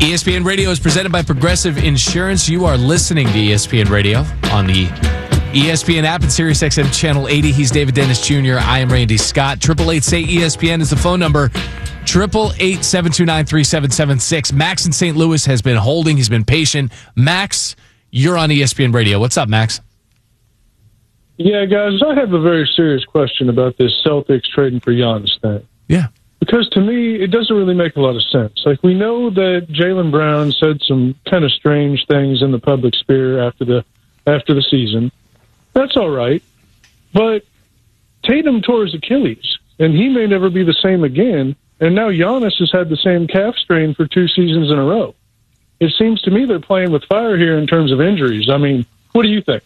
ESPN Radio is presented by Progressive Insurance. You are listening to ESPN Radio on the ESPN app and SiriusXM Channel 80. He's David Dennis Jr. I am Randy Scott. 888-SAY-ESPN is the phone number. 888-729-3776. Max in St. Louis has been holding. He's been patient. Max, you're on ESPN Radio. What's up, Max? Yeah, guys, I have a very serious question about this Celtics trading for Giannis thing. Yeah. Because to me, it doesn't really make a lot of sense. Like, we know that Jaylen Brown said some kind of strange things in the public sphere after the season. That's all right. But Tatum tore his Achilles, and he may never be the same again. And now Giannis has had the same calf strain for 2 seasons in a row. It seems to me they're playing with fire here in terms of injuries. I mean, what do you think?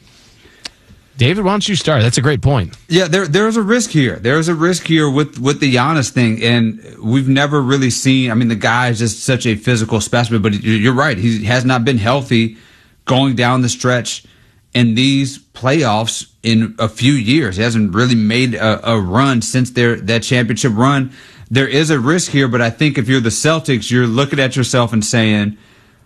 David, why don't you start? That's a great point. Yeah, there's a risk here. There's a risk here with the Giannis thing, and we've never really seen. I mean, the guy is just such a physical specimen, but you're right. He has not been healthy going down the stretch in these playoffs in a few years. He hasn't really made a run since that championship run. There is a risk here, but I think if you're the Celtics, you're looking at yourself and saying,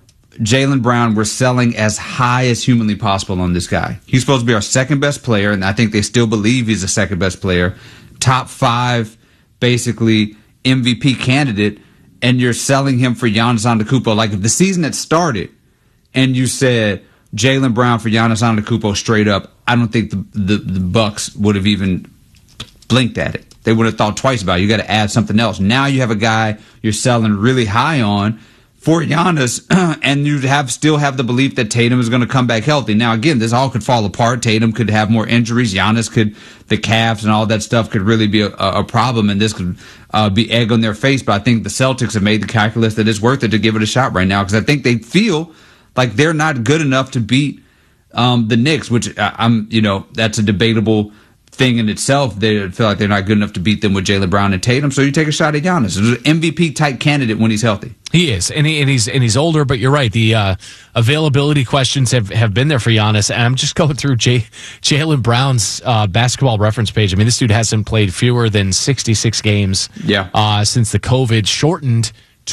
Jaylen Brown, we're selling as high as humanly possible on this guy. He's supposed to be our second best player, and I think they still believe he's the second best player. Top 5, basically, MVP candidate, and you're selling him for Giannis Antetokounmpo. Like, if the season had started and you said Jaylen Brown for Giannis Antetokounmpo straight up, I don't think the Bucks would have even blinked at it. They would have thought twice about it. You got to add something else. Now you have a guy you're selling really high on for Giannis, and you still have the belief that Tatum is going to come back healthy. Now, again, this all could fall apart. Tatum could have more injuries. Giannis the calves and all that stuff could really be a problem, and this could be egg on their face. But I think the Celtics have made the calculus that it's worth it to give it a shot right now, because I think they feel like they're not good enough to beat the Knicks, which that's a debatable thing in itself. They feel like they're not good enough to beat them with Jaylen Brown and Tatum, so you take a shot at Giannis. He's an MVP type candidate when he's healthy. He is, and he's older, but you're right. The availability questions have been there for Giannis, and I'm just going through Jaylen Brown's basketball reference page. I mean, this dude hasn't played fewer than 66 games since the COVID shortened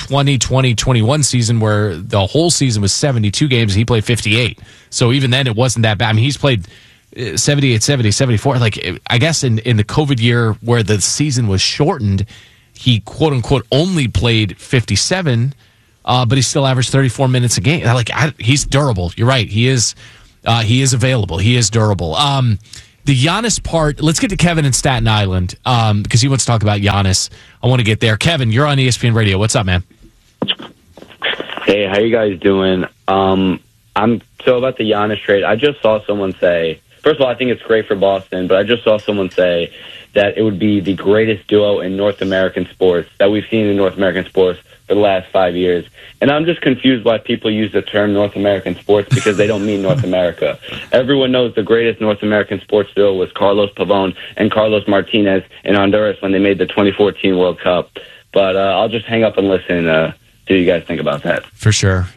2020-21 season, where the whole season was 72 games. He played 58, so even then it wasn't that bad. I mean, he's played 78, 70, 74. Like, I guess in the COVID year where the season was shortened, he quote unquote only played 57, but he still averaged 34 minutes a game. He's durable. You're right. He is available. He is durable. The Giannis part, let's get to Kevin in Staten Island, because he wants to talk about Giannis. I want to get there. Kevin, you're on ESPN Radio. What's up, man? Hey, how you guys doing? So about the Giannis trade, I just saw someone say, first of all, I think it's great for Boston, but I just saw someone say that it would be the greatest duo in North American sports that we've seen in North American sports for the last 5 years. And I'm just confused why people use the term North American sports, because they don't mean North America. Everyone knows the greatest North American sports duo was Carlos Pavón and Carlos Martinez in Honduras when they made the 2014 World Cup. But I'll just hang up and listen to you guys think about that. For sure.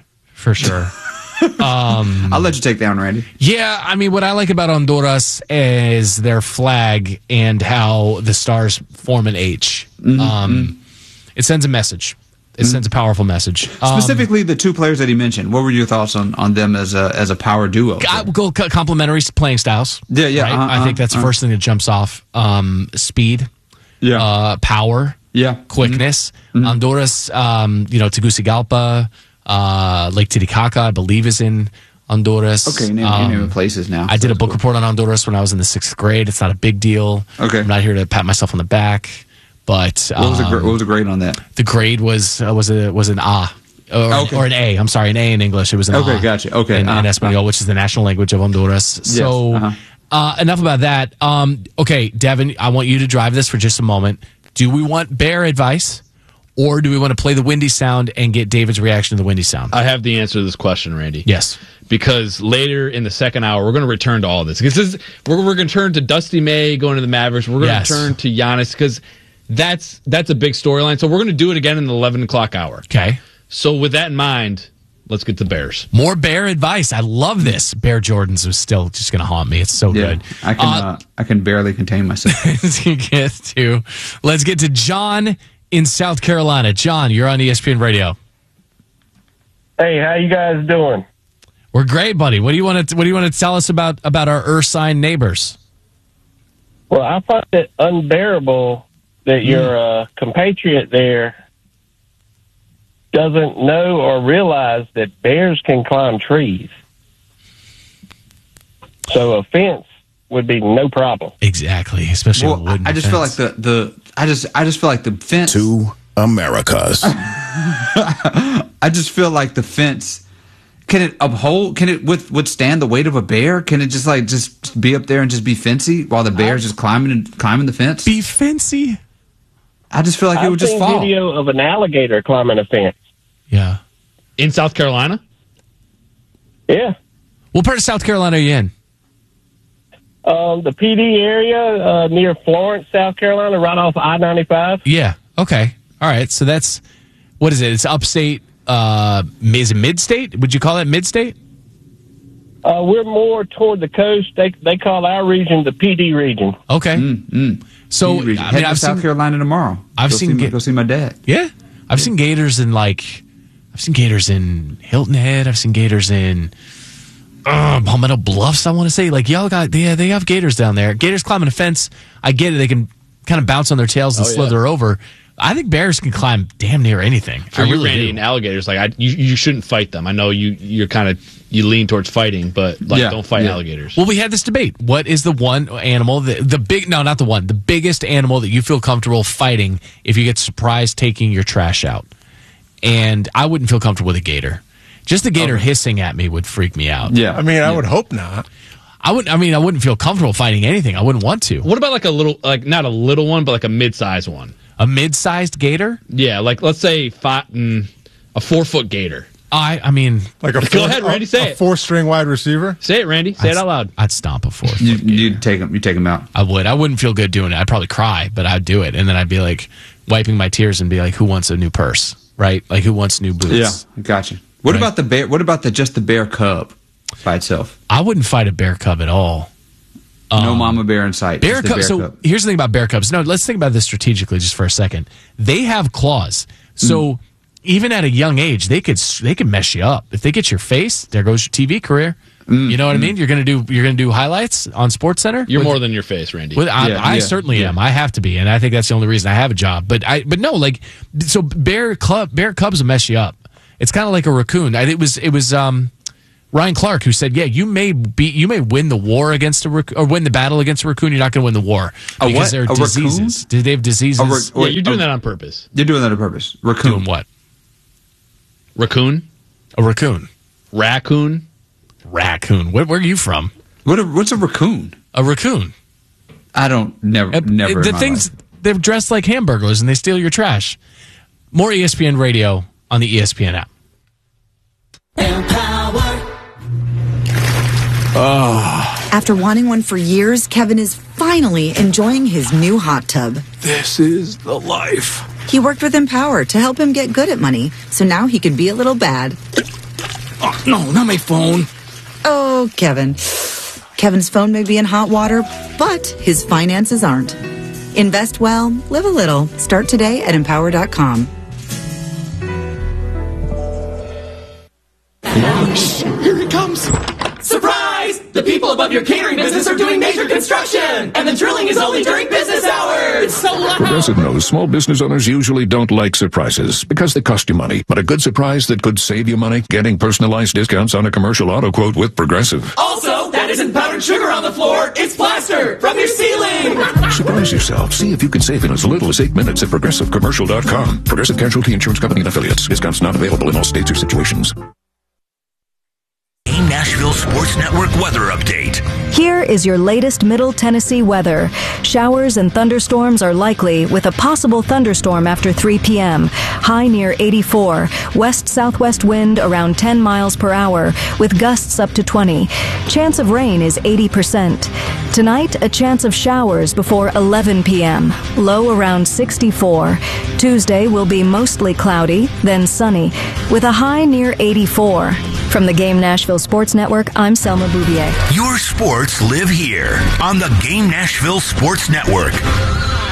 I'll let you take that one, Randy. Yeah, I mean, what I like about Honduras is their flag and how the stars form an H. It sends a message. It sends a powerful message. Specifically, the 2 players that he mentioned. What were your thoughts on them as a power duo? Complementary playing styles. Yeah. Right? I think that's the first thing that jumps off. Speed. Yeah. Power. Yeah. Quickness. Honduras. Tegucigalpa. Lake Titicaca, I believe, is in Honduras. Okay, name places now. I did a book report on Honduras when I was in the 6th grade. It's not a big deal. Okay. I'm not here to pat myself on the back. But what was the grade on that? The grade was an A. Or an A. I'm sorry, an A in English. It was an A. Okay, gotcha. Okay. In Espanol, which is the national language of Honduras. Yes. So enough about that. Okay, Devin, I want you to drive this for just a moment. Do we want bear advice? Or do we want to play the windy sound and get David's reaction to the windy sound? I have the answer to this question, Randy. Yes. Because later in the second hour, we're going to return to all of this. Because we're going to turn to Dusty May going to the Mavericks. We're going to turn to Giannis, because that's a big storyline. So we're going to do it again in the 11 o'clock hour. Okay. So with that in mind, let's get to Bears. More bear advice. I love this. Bear Jordans is still just going to haunt me. It's so good. I can barely contain myself. Let's get to John in South Carolina. John, you're on ESPN Radio. Hey, how you guys doing? We're great, buddy. What do you want to tell us about our Ursine neighbors? Well, I find it unbearable that your compatriot there doesn't know or realize that bears can climb trees. So a fence would be no problem. Exactly, especially with wooden I just fence. feel like I just feel like the fence. To Americas. I just feel like the fence. Can it withstand the weight of a bear? Can it just be up there and just be fencey while the bear's just climbing the fence? Be fencey? I just feel like it would just fall. I've seen video of an alligator climbing a fence. Yeah. In South Carolina? Yeah. What part of South Carolina are you in? The PD area near Florence, South Carolina, right off I-95. Yeah. Okay. All right. So that's, what is it? It's upstate, is it mid-state? Would you call it mid-state? We're more toward the coast. They call our region the PD region. Okay. So, Head to South Carolina tomorrow. I've go see my dad. Yeah. I've seen gators in Hilton Head. I've seen gators in Palmetto Bluffs, I want to say. Like, they have gators down there. Gators climbing a fence. I get it. They can kind of bounce on their tails and slither over. I think bears can climb damn near anything. For you, Randy, and alligators, you shouldn't fight them. I know you lean towards fighting, but don't fight alligators. Well, we had this debate. What is the one animal the biggest animal that you feel comfortable fighting if you get surprised taking your trash out? And I wouldn't feel comfortable with a gator. Just the gator hissing at me would freak me out. Yeah. I mean, I would hope not. I wouldn't feel comfortable fighting anything. I wouldn't want to. What about like a little, like not a little one, but like a mid-sized one? A mid-sized gator? Yeah, like let's say a 4-foot gator. I mean, Like Go ahead, Randy, say it. 4-string wide receiver. Say it, Randy. Say it out loud. I'd stomp a 4-foot gator. You take him out. I would. I wouldn't feel good doing it. I'd probably cry, but I'd do it. And then I'd be like wiping my tears and be like, who wants a new purse? Right? Like, who wants new boots? Yeah, gotcha. What about the bear? What about just the bear cub by itself? I wouldn't fight a bear cub at all. No mama bear in sight. Bear Just the cub. bear So cub. here's the thing about bear cubs. No, let's think about this strategically just for a second. They have claws, so even at a young age, they can mess you up. If they get your face, there goes your TV career. You know what I mean? You're gonna do highlights on SportsCenter. You're more than your face, Randy. I certainly am. I have to be, and I think that's the only reason I have a job. But no, like, so bear cubs will mess you up. It's kind of like a raccoon. It was Ryan Clark who said, "Yeah, you may win the war against or win the battle against a raccoon. You're not going to win the war because there are diseases. Raccoon? They have diseases. Yeah, you're doing that on purpose. You're doing that on purpose. Raccoon. Doing what? Raccoon? A raccoon. Raccoon? Raccoon. Where are you from? What's a raccoon? A raccoon. I don't never. The things they're dressed like hamburgers and they steal your trash. More ESPN Radio on the ESPN app. After wanting one for years, Kevin is finally enjoying his new hot tub. This is the life. He worked with Empower to help him get good at money, so now he can be a little bad. Oh, no, not my phone. Oh, Kevin. Kevin's phone may be in hot water, but his finances aren't. Invest well, live a little. Start today at Empower.com. Here he comes! Surprise! The people above your catering business are doing major construction! And the drilling is only during business hours! It's so loud! Progressive knows small business owners usually don't like surprises because they cost you money. But a good surprise that could save you money? Getting personalized discounts on a commercial auto quote with Progressive. Also, that isn't powdered sugar on the floor, it's plaster from your ceiling! Surprise yourself. See if you can save in as little as 8 minutes at ProgressiveCommercial.com. Progressive Casualty Insurance Company and Affiliates. Discounts not available in all states or situations. Nashville Sports Network weather update. Here is your latest Middle Tennessee weather. Showers and thunderstorms are likely with a possible thunderstorm after 3 p.m. High near 84. West-southwest wind around 10 miles per hour with gusts up to 20. Chance of rain is 80%. Tonight, a chance of showers before 11 p.m. Low around 64. Tuesday will be mostly cloudy, then sunny with a high near 84. From the Game Nashville Sports Network, I'm Selma Bouvier. Your sports live here on the Game Nashville Sports Network.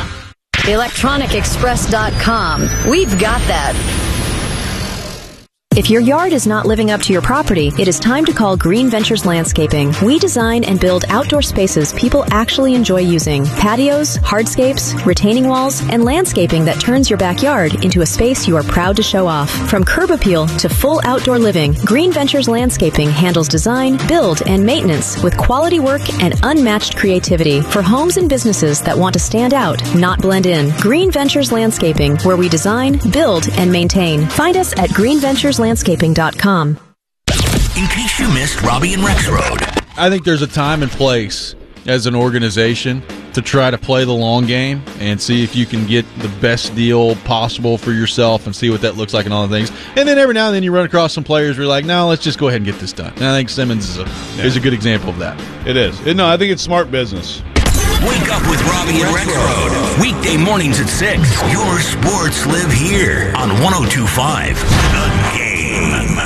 ElectronicExpress.com. We've got that. If your yard is not living up to your property, it is time to call Green Ventures Landscaping. We design and build outdoor spaces people actually enjoy using. Patios, hardscapes, retaining walls, and landscaping that turns your backyard into a space you are proud to show off. From curb appeal to full outdoor living, Green Ventures Landscaping handles design, build, and maintenance with quality work and unmatched creativity for homes and businesses that want to stand out, not blend in. Green Ventures Landscaping, where we design, build, and maintain. Find us at greenventureslandscaping.com. In case you missed Robbie and Rex Road. I think there's a time and place as an organization to try to play the long game and see if you can get the best deal possible for yourself and see what that looks like and all the things. And then every now and then you run across some players who are like, no, let's just go ahead and get this done. And I think Simmons is a good example of that. It is. No, I think it's smart business. Wake up with Robbie and Rex Road. Weekday mornings at 6. Your sports live here on 102.5 The Game.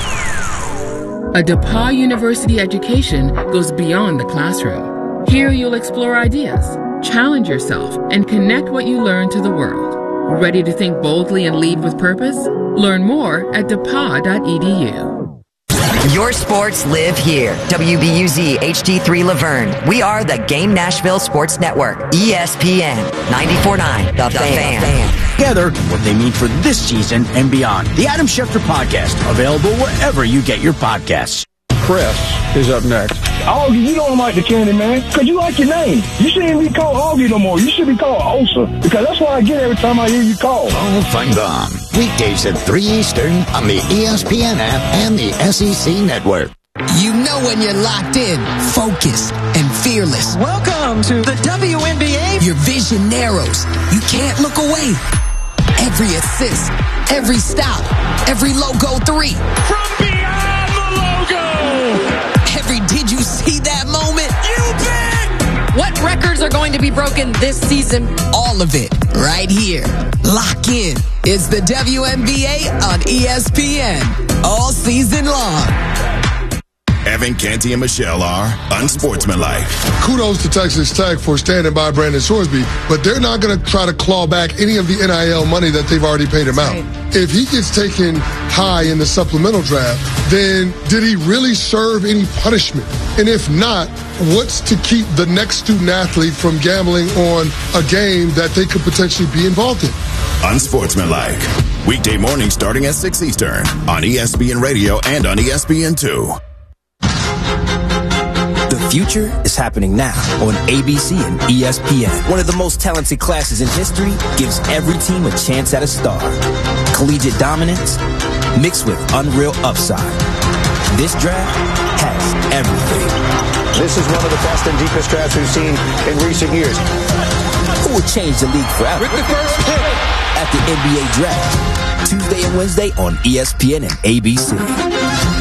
A DePauw University education goes beyond the classroom. Here you'll explore ideas, challenge yourself, and connect what you learn to the world. Ready to think boldly and lead with purpose? Learn more at depaw.edu. Your sports live here. WBUZ HD3 Laverne. We are the Game Nashville Sports Network. ESPN 94.9 The Fan. Together, what they mean for this season and beyond. The Adam Schefter Podcast, available wherever you get your podcasts. Chris is up next. Augie, you don't like the candy, man, because you like your name. You shouldn't be called Augie no more. You should be called Osa, because that's what I get every time I hear you call. Paul Feinbaum. Weekdays at 3 Eastern on the ESPN app and the SEC Network. You know when you're locked in, focused, and fearless. Welcome to the WNBA. Your vision narrows. You can't look away. Every assist, every stop, every logo three. From beyond the logo. Every did you see that moment? You bet. What records are going to be broken this season? All of it right here. Lock in. It's the WNBA on ESPN all season long. Evan Canty and Michelle are unsportsmanlike. Kudos to Texas Tech for standing by Brandon Sorsby, but they're not going to try to claw back any of the NIL money that they've already paid him out. If he gets taken high in the supplemental draft, then did he really serve any punishment? And if not, what's to keep the next student athlete from gambling on a game that they could potentially be involved in? Unsportsmanlike. Weekday morning starting at 6 Eastern on ESPN Radio and on ESPN2. The future is happening now on ABC and ESPN. One of the most talented classes in history gives every team a chance at a star. Collegiate dominance mixed with unreal upside. This draft has everything. This is one of the best and deepest drafts we've seen in recent years. Who will change the league forever? With the first pick at the NBA Draft. Tuesday and Wednesday on ESPN and ABC.